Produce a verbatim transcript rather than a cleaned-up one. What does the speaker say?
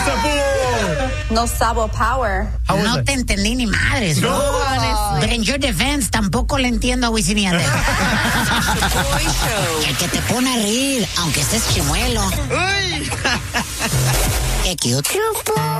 No sabo power. No te entendí ni madres. No. But in your defense, tampoco le entiendo a Wisin y Yandel. El que te pone a reír, aunque estés chimuelo. Qué cute.